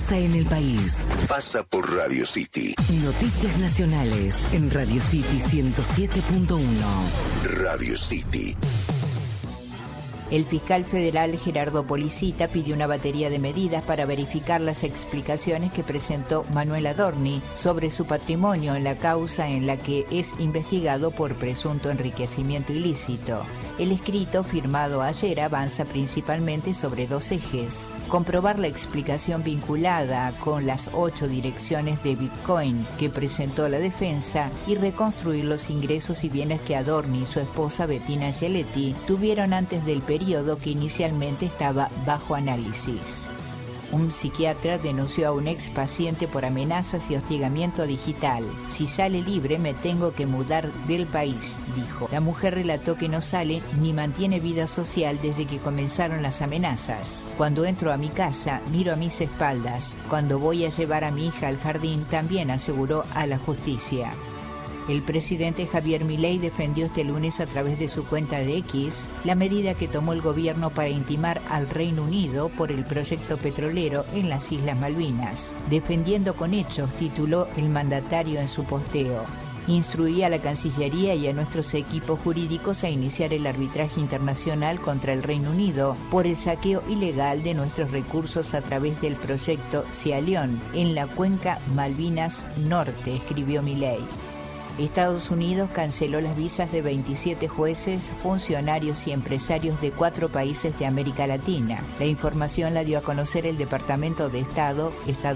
pasa en el país. Pasa por Radio City. Noticias nacionales en Radio City 107.1. Radio City. El fiscal federal Gerardo Policita pidió una batería de medidas para verificar las explicaciones que presentó Manuel Adorni sobre su patrimonio en la causa en la que es investigado por presunto enriquecimiento ilícito. El escrito, firmado ayer, avanza principalmente sobre dos ejes: comprobar la explicación vinculada con las 8 direcciones de Bitcoin que presentó la defensa y reconstruir los ingresos y bienes que Adorni y su esposa Bettina Gieletti tuvieron antes del periodo que inicialmente estaba bajo análisis. Un psiquiatra denunció a un ex paciente por amenazas y hostigamiento digital. Si sale libre me tengo que mudar del país, dijo. La mujer relató que no sale ni mantiene vida social desde que comenzaron las amenazas. Cuando entro a mi casa, miro a mis espaldas. Cuando voy a llevar a mi hija al jardín, también aseguró a la justicia. El presidente Javier Milei defendió este lunes a través de su cuenta de X la medida que tomó el gobierno para intimar al Reino Unido por el proyecto petrolero en las Islas Malvinas. Defendiendo con hechos, tituló el mandatario en su posteo. Instruí a la Cancillería y a nuestros equipos jurídicos a iniciar el arbitraje internacional contra el Reino Unido por el saqueo ilegal de nuestros recursos a través del proyecto Cialeón en la cuenca Malvinas Norte, escribió Milei. Estados Unidos canceló las visas de 27 jueces, funcionarios y empresarios de 4 países de América Latina. La información la dio a conocer el Departamento de Estado estadounidense.